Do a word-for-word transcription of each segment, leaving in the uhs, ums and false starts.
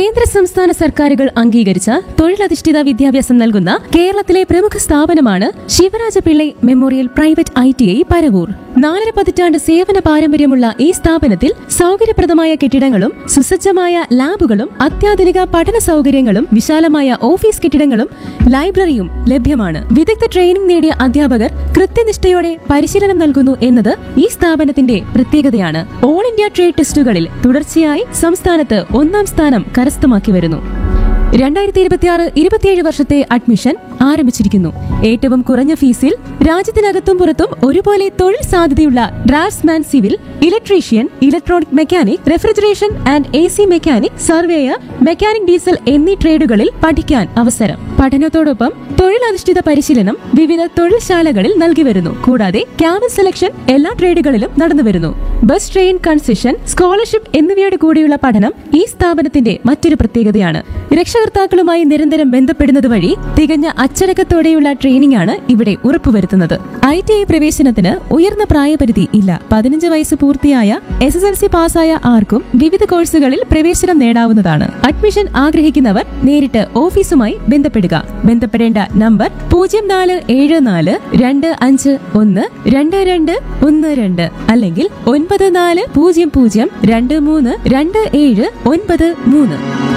കേന്ദ്ര സംസ്ഥാന സർക്കാരുകൾ അംഗീകരിച്ച തൊഴിലധിഷ്ഠിത വിദ്യാഭ്യാസം നൽകുന്ന കേരളത്തിലെ പ്രമുഖ സ്ഥാപനമാണ് Shivaraja Pillai memorial private I T I Paravur. നാലര പതിറ്റാണ്ട് സേവന പാരമ്പര്യമുള്ള ഈ സ്ഥാപനത്തിൽ സൗകര്യപ്രദമായ കെട്ടിടങ്ങളും സുസജ്ജമായ ലാബുകളും അത്യാധുനിക പഠന സൗകര്യങ്ങളും വിശാലമായ ഓഫീസ് കെട്ടിടങ്ങളും ലൈബ്രറിയും ലഭ്യമാണ്. വിദഗ്ധ ട്രെയിനിംഗ് നേടിയ അധ്യാപകർ കൃത്യനിഷ്ഠയോടെ പരിശീലനം നൽകുന്നു എന്നത് ഈ സ്ഥാപനത്തിന്റെ പ്രത്യേകതയാണ്. ഓൾ ഇന്ത്യ ട്രേഡ് ടെസ്റ്റുകളിൽ തുടർച്ചയായി സംസ്ഥാനത്ത് ഒന്നാം സ്ഥാനം കരസ്ഥമാക്കി വരുന്നു. രണ്ടായിരത്തി ഇരുപത്തിയാറ് ഇരുപത്തിയേഴ് വർഷത്തെ അഡ്മിഷൻ ആരംഭിച്ചിരിക്കുന്നു. ഏറ്റവും കുറഞ്ഞ ഫീസിൽ രാജ്യത്തിനകത്തും പുറത്തും ഒരുപോലെ തൊഴിൽ സാധ്യതയുള്ള draughtsman, civil, electrician, electronic mechanic, refrigeration and A C mechanic, surveyor, mechanic diesel എന്നീ ട്രേഡുകളിൽ പഠിക്കാൻ അവസരം. പഠനത്തോടൊപ്പം തൊഴിലധിഷ്ഠിത പരിശീലനം വിവിധ തൊഴിൽശാലകളിൽ നൽകി വരുന്നു. കൂടാതെ ക്യാമ്പസ് സെലക്ഷൻ എല്ലാ ട്രേഡുകളിലും നടന്നുവരുന്നു. ബസ്, ട്രെയിൻ കൺസെഷൻ, സ്കോളർഷിപ്പ് എന്നിവയോട് കൂടിയുള്ള പഠനം ഈ സ്ഥാപനത്തിന്റെ മറ്റൊരു പ്രത്യേകതയാണ്. രക്ഷകർത്താക്കളുമായി നിരന്തരം ബന്ധപ്പെടുന്നത് വഴി തികഞ്ഞ അച്ചടക്കത്തോടെയുള്ള ട്രെയിനിംഗ് ആണ് ഇവിടെ ഉറപ്പുവരുത്തുന്നത്. ഐ ടി ഐ പ്രവേശനത്തിന് ഉയർന്ന പ്രായപരിധി ഇല്ല. പതിനഞ്ച് വയസ്സ് പൂർത്തിയായ എസ് എസ് എൽ സി പാസ്സായ ആർക്കും വിവിധ കോഴ്സുകളിൽ പ്രവേശനം നേടാവുന്നതാണ്. അഡ്മിഷൻ ആഗ്രഹിക്കുന്നവർ നേരിട്ട് ഓഫീസുമായി ബന്ധപ്പെടുക. ബന്ധപ്പെടേണ്ട നമ്പർ പൂജ്യം നാല് ഏഴ് നാല് രണ്ട് അഞ്ച് ഒന്ന് രണ്ട് രണ്ട് ഒന്ന് രണ്ട് അല്ലെങ്കിൽ ഒൻപത് നാല് പൂജ്യം പൂജ്യം രണ്ട് മൂന്ന് രണ്ട് ഏഴ് ഒൻപത് മൂന്ന്.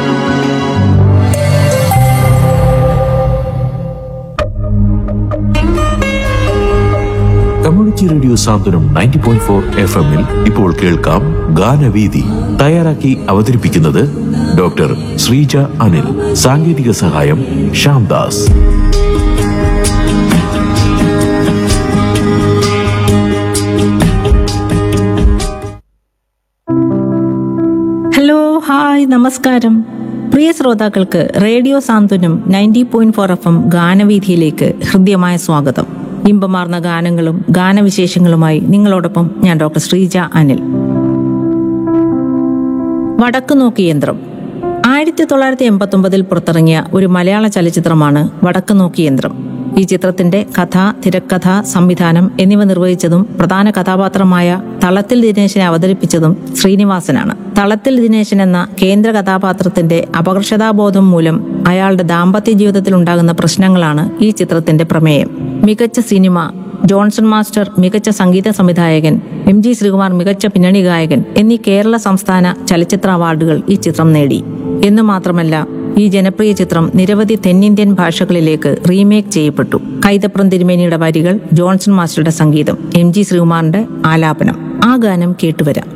കമ്മ്യൂണിറ്റി റേഡിയോ സാന്ത്വനം നയൻറ്റി പോയിന്റ് ഫോർ എഫ് എമ്മിൽ ഇപ്പോൾ കേൾക്കാം ഗാനവീതി. തയ്യാറാക്കി അവതരിപ്പിക്കുന്നത് ഡോക്ടർ ശ്രീജ അനിൽ. സാങ്കേതിക സഹായം ശ്യാംദാസ്. ഹലോ, ഹായ്, നമസ്കാരം. പ്രിയ ശ്രോതാക്കൾക്ക് റേഡിയോ സാന്ത്വനം ninety point four F M ഗാനവീഥിയിലേക്ക് ഹൃദ്യമായ സ്വാഗതം. ഇമ്പമാർന്ന ഗാനങ്ങളും ഗാനവിശേഷങ്ങളുമായി നിങ്ങളോടൊപ്പം ഞാൻ ഡോക്ടർ ശ്രീജ അനിൽ. വടക്ക് നോക്കി യന്ത്രം ആയിരത്തി തൊള്ളായിരത്തി എൺപത്തി ഒമ്പതിൽ പുറത്തിറങ്ങിയ ഒരു മലയാള ചലച്ചിത്രമാണ് വടക്ക് നോക്കി യന്ത്രം. ഈ ചിത്രത്തിന്റെ കഥ, തിരക്കഥ, സംവിധാനം എന്നിവ നിർവഹിച്ചതും പ്രധാന കഥാപാത്രമായ തളത്തിൽ ദിനേശനെ അവതരിപ്പിച്ചതും ശ്രീനിവാസനാണ്. തളത്തിൽ ദിനേശൻ എന്ന കേന്ദ്ര കഥാപാത്രത്തിന്റെ അപകർഷതാബോധം മൂലം അയാളുടെ ദാമ്പത്യ ജീവിതത്തിൽ ഉണ്ടാകുന്ന പ്രശ്നങ്ങളാണ് ഈ ചിത്രത്തിന്റെ പ്രമേയം. മികച്ച സിനിമ, ജോൺസൺ മാസ്റ്റർ മികച്ച സംഗീത സംവിധായകൻ, എം ജി ശ്രീകുമാർ മികച്ച പിന്നണി ഗായകൻ എന്നീ കേരള സംസ്ഥാന ചലച്ചിത്ര അവാർഡുകൾ ഈ ചിത്രം നേടി. എന്ന് മാത്രമല്ല, ഈ ജനപ്രിയ ചിത്രം നിരവധി തെന്നിന്ത്യൻ ഭാഷകളിലേക്ക് റീമേക്ക് ചെയ്യപ്പെട്ടു. കൈതപ്രം തിരുമേനിയുടെ വരികൾ, ജോൺസൺ മാസ്റ്ററുടെ സംഗീതം, എം ജി ശ്രീകുമാറിന്റെ ആലാപനം. ആ ഗാനം കേട്ടുവരാം.